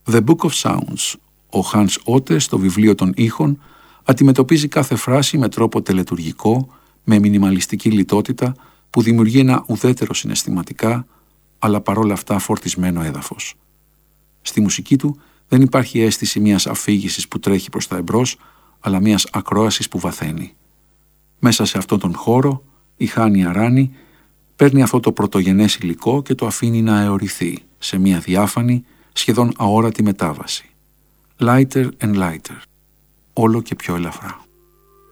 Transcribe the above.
The Book of Sounds. Ο Hans Otte στο βιβλίο των ήχων αντιμετωπίζει κάθε φράση με τρόπο τελετουργικό, με μινιμαλιστική λιτότητα που δημιουργεί ένα ουδέτερο συναισθηματικά, αλλά παρόλα αυτά φορτισμένο έδαφος. Στη μουσική του δεν υπάρχει αίσθηση μιας αφήγησης που τρέχει προς τα εμπρός, αλλά μιας ακρόασης που βαθαίνει. Μέσα σε αυτόν τον χώρο, η Χάνι Αράνι παίρνει αυτό το πρωτογενές υλικό και το αφήνει να αιωρηθεί σε μια διάφανη, σχεδόν αόρατη μετάβαση. Lighter and lighter. Όλο και πιο ελαφρά.